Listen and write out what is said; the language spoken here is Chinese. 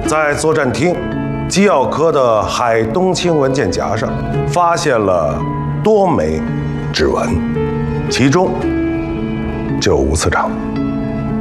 在作战厅机要科的海东青文件夹上发现了多枚指纹，其中就有吴次长。